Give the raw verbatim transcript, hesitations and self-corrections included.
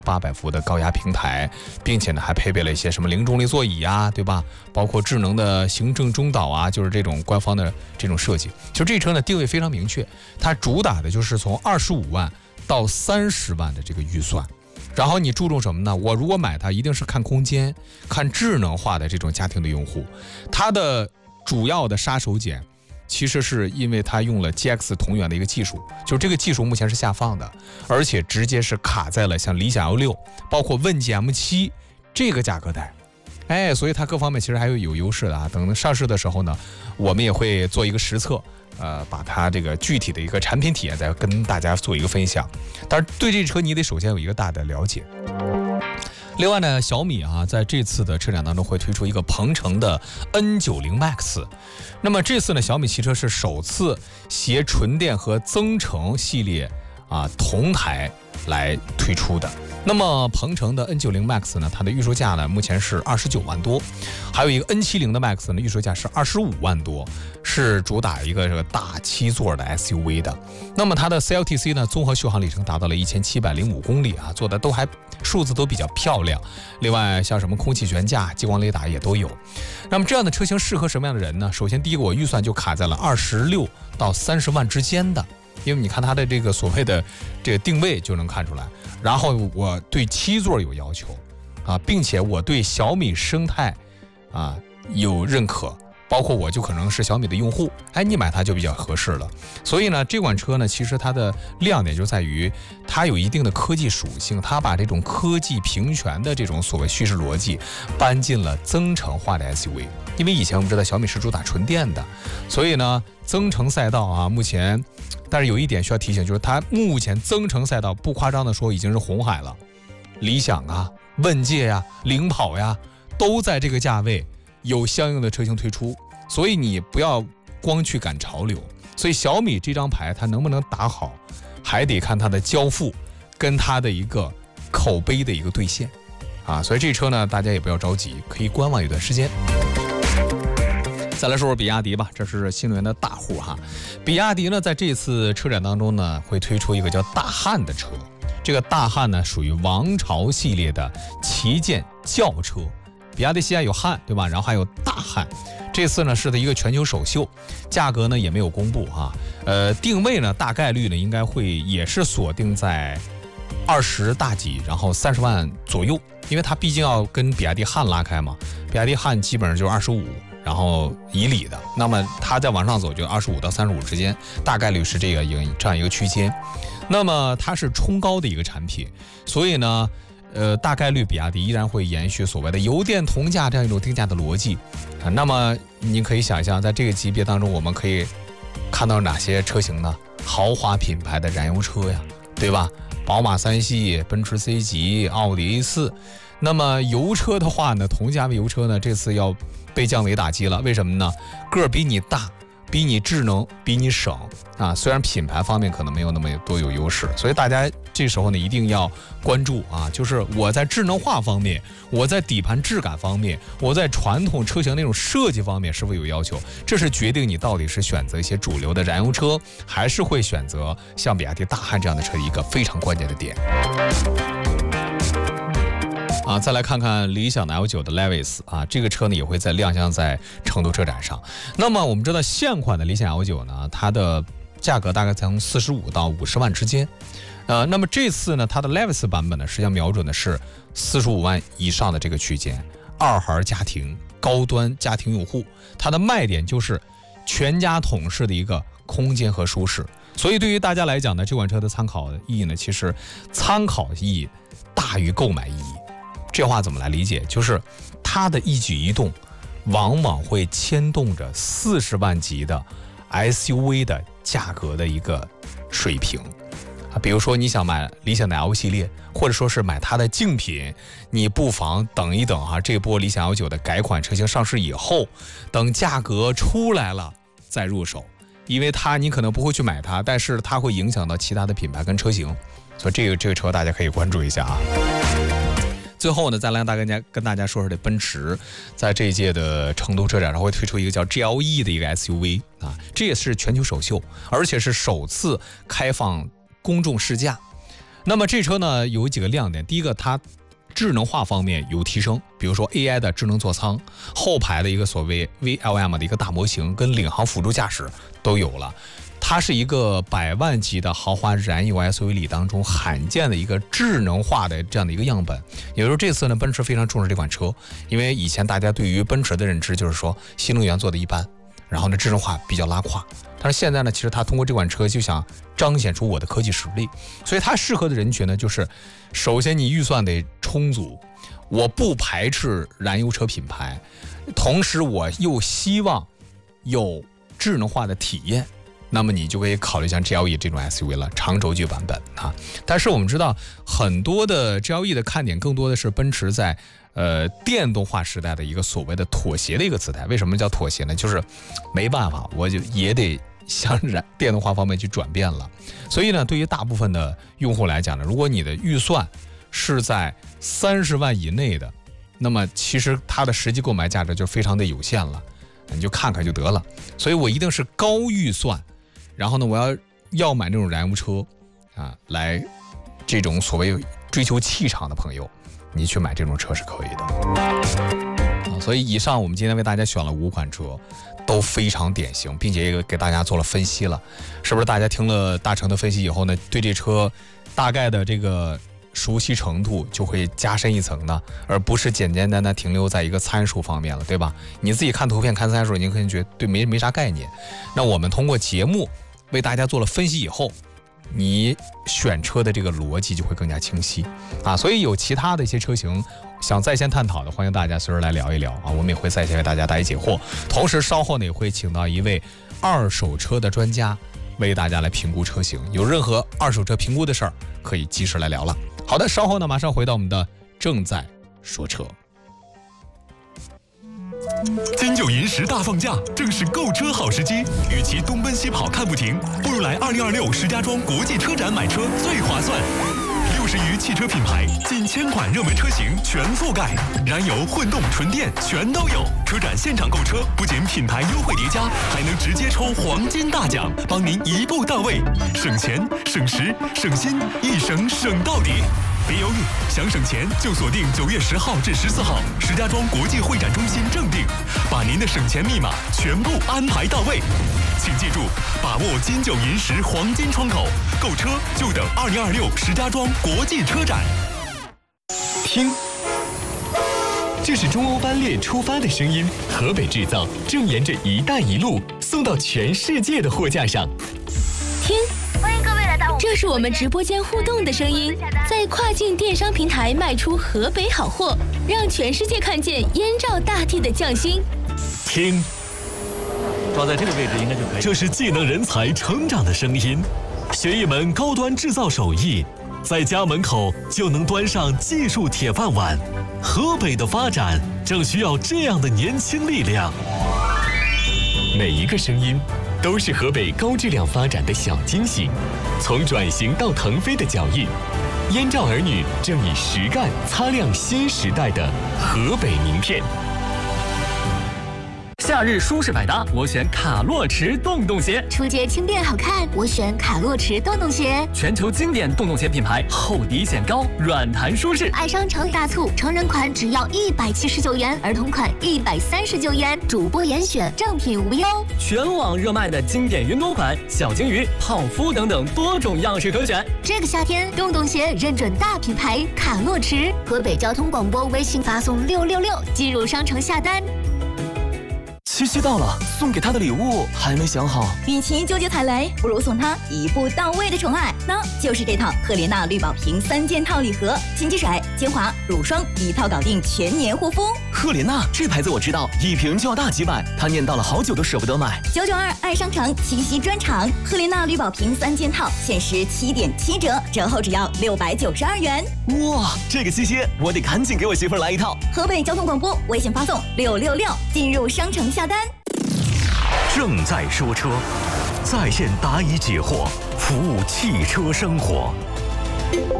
八百伏的高压平台，并且呢还配备了一些什么零重力座椅啊，对吧？包括智能的行政中导啊，就是这种官方的这种设计。其实这车呢定位非常明确，它主打的就是从二十五万到三十万的这个预算。然后你注重什么呢？我如果买它，一定是看空间、看智能化的这种家庭的用户。它的主要的杀手锏，其实是因为它用了 G X 同源的一个技术，就是这个技术目前是下放的，而且直接是卡在了像理想 L 六，包括问界 M 七这个价格带。哎，所以它各方面其实还有有优势的啊。等上市的时候呢，我们也会做一个实测，呃，把它这个具体的一个产品体验再跟大家做一个分享。但是对这车你得首先有一个大的了解。另外呢，小米啊，在这次的车展当中会推出一个鹏程的 N 九十 Max。那么这次呢，小米汽车是首次携纯电和增程系列啊同台来推出的。那么鹏程的 N 九十 Max 呢，它的预售价呢目前是二十九万多，还有一个 N 七十 的 Max 呢，预售价是二十五万多，是主打一个这个大七座的 S U V 的。那么它的 C L T C 呢，综合续航里程达到了一千七百零五公里啊，做的都还数字都比较漂亮。另外像什么空气悬架、激光雷达也都有。那么这样的车型适合什么样的人呢？首先第一个，我预算就卡在了二十六到三十万之间的。因为你看它的这个所谓的这个定位就能看出来，然后我对七座有要求啊，并且我对小米生态啊有认可，包括我就可能是小米的用户，哎，你买它就比较合适了。所以呢，这款车呢，其实它的亮点就在于它有一定的科技属性，它把这种科技平权的这种所谓叙事逻辑搬进了增程化的 S U V。因为以前我们知道小米是主打纯电的，所以呢，增程赛道啊，目前，但是有一点需要提醒，就是它目前增程赛道不夸张的说已经是红海了，理想啊、问界呀、领跑呀，都在这个价位有相应的车型推出，所以你不要光去赶潮流。所以小米这张牌它能不能打好，还得看它的交付跟它的一个口碑的一个兑现啊。所以这车呢，大家也不要着急，可以观望一段时间。再来说说比亚迪吧，这是新能源的大户哈。比亚迪呢，在这次车展当中呢，会推出一个叫大汉的车。这个大汉呢，属于王朝系列的旗舰轿车。比亚迪旗下有汉，对吧？然后还有大汉。这次呢是的一个全球首秀，价格呢也没有公布哈。呃，定位呢大概率呢应该会也是锁定在二十大几，然后三十万左右，因为它毕竟要跟比亚迪汉拉开嘛。比亚迪汉基本上就是二十五。然后以里的，那么它再往上走就二十五到三十五之间，大概率是这个一个这样一个区间。那么它是冲高的一个产品，所以呢，呃，大概率比亚迪依然会延续所谓的油电同价这样一种定价的逻辑啊。那么你可以想象，在这个级别当中，我们可以看到哪些车型呢？豪华品牌的燃油车呀，对吧？宝马三系、奔驰 C 级、奥迪 A 四。那么油车的话呢，同价位油车呢，这次要被降维打击了。为什么呢？个儿比你大，比你智能，比你省啊。虽然品牌方面可能没有那么多有优势，所以大家这时候呢一定要关注啊，就是我在智能化方面，我在底盘质感方面，我在传统车型那种设计方面是否有要求，这是决定你到底是选择一些主流的燃油车，还是会选择像比亚迪大汉这样的车一个非常关键的点。啊，再来看看理想的 L 九 的 Levis 啊，这个车呢也会在亮相在成都车展上。那么我们知道现款的理想 L 九 呢，它的价格大概从四十五到五十万之间。呃，那么这次呢，它的 Levis 版本呢，实际上瞄准的是四十五万以上的这个区间，二孩家庭、高端家庭用户，它的卖点就是全家桶式的一个空间和舒适。所以对于大家来讲呢，这款车的参考意义呢，其实参考意义大于购买意义。这话怎么来理解？就是它的一举一动往往会牵动着四十万级的 S U V 的价格的一个水平啊。比如说你想买理想的 L 系列，或者说是买它的竞品，你不妨等一等啊，这波理想 L 九 的改款车型上市以后，等价格出来了再入手，因为它你可能不会去买它，但是它会影响到其他的品牌跟车型，所以这个这个车大家可以关注一下啊。最后呢，再来大家跟大家说说这奔驰在这一届的成都车展上会推出一个叫 G L E 的一个 S U V 啊，这也是全球首秀，而且是首次开放公众试驾。 那么这车呢有几个亮点，第一个它智能化方面有提升，比如说 A I 的智能座舱，后排的一个所谓 V L M 的一个大模型跟领航辅助驾驶都有了。它是一个百万级的豪华燃油 S U V 里当中罕见的一个智能化的这样的一个样本。也就是说这次呢，奔驰非常重视这款车，因为以前大家对于奔驰的认知就是说新能源做的一般，然后呢智能化比较拉胯。但是现在呢，其实它通过这款车就想彰显出我的科技实力，所以它适合的人群呢，就是首先你预算得充足，我不排斥燃油车品牌，同时我又希望有智能化的体验。那么你就可以考虑像 G L E 这种 S U V 了，长轴距版本啊。但是我们知道很多的 G L E 的看点更多的是奔驰在呃电动化时代的一个所谓的妥协的一个姿态。为什么叫妥协呢？就是没办法，我就也得向燃电动化方面去转变了。所以呢，对于大部分的用户来讲呢，如果你的预算是在三十万以内的，那么其实它的实际购买价值就非常的有限了，你就看看就得了。所以我一定是高预算。然后呢，我要要买那种燃油车啊，来这种所谓追求气场的朋友，你去买这种车是可以的。啊、所以以上我们今天为大家选了五款车，都非常典型，并且也给大家做了分析了。是不是大家听了大成的分析以后呢，对这车大概的这个熟悉程度就会加深一层呢，而不是简简单单停留在一个参数方面了，对吧？你自己看图片看参数，你可能觉得对没没啥概念。那我们通过节目为大家做了分析以后，你选车的这个逻辑就会更加清晰啊。所以有其他的一些车型想在线探讨的，欢迎大家随时来聊一聊啊，我们也会在线为大家答疑解惑。同时稍后呢也会请到一位二手车的专家为大家来评估车型，有任何二手车评估的事儿可以及时来聊了。好的，稍后呢马上回到我们的正在说车。 金九银十大放假，正是购车好时机。与其东奔西跑看不停，不如来二零二六石家庄国际车展买车最划算。六十余汽车品牌，近千款热门车型全覆盖，燃油、混动、纯电全都有。车展现场购车，不仅品牌优惠叠加，还能直接抽黄金大奖，帮您一步到位，省钱、省时、省心，一省省到底。别犹豫，想省钱就锁定九月十号至十四号石家庄国际会展中心正定，把您的省钱密码全部安排到位。请记住，把握金九银十黄金窗口，购车就等二零二六石家庄国际车展。 听，这是中欧班列出发的声音，河北制造正沿着“一带一路”送到全世界的货架上。 听，欢迎各位来到，这是我们直播间互动的声音，在跨境电商平台卖出河北好货，让全世界看见燕赵大地的匠心。 听， 抓在这个位置应该就可以。 这是技能人才成长的声音，学一门高端制造手艺，在家门口就能端上技术铁饭碗。河北的发展正需要这样的年轻力量。每一个声音都是河北高质量发展的小惊喜，从转型到腾飞的脚印，燕赵儿女正以实干擦亮新时代的河北名片。 夏日舒适百搭，我选卡洛驰洞洞鞋； 初阶轻便好看，我选卡洛驰洞洞鞋。 全球经典洞洞鞋品牌，厚底显高，软弹舒适。 爱商城大促，成人款只要一百七十九元，儿童款一百三十九元，主播严选，正品无忧。 全网热卖的经典云朵款、小金鱼、泡芙等等多种样式可选。 这个夏天，洞洞鞋认准大品牌卡洛驰。河北交通广播微信发送六六六进入商城下单。 七夕到了，送给他的礼物还没想好。 与其纠结踩雷，不如送他一步到位的宠爱，那就是这套赫莲娜绿宝瓶三件套礼盒，清洁水、精华、乳霜一套搞定，全年护肤。 赫莲娜这牌子我知道，一瓶就要大几百，他念叨了好久都舍不得买。 九九二爱商城七夕专场，赫莲娜绿宝瓶三件套限时七点七折，折后只要六百九十二元。 哇，这个七夕我得赶紧给我媳妇儿来一套。 河北交通广播微信发送六六六进入商城下单。 正在说车，在线答疑解惑，服务汽车生活。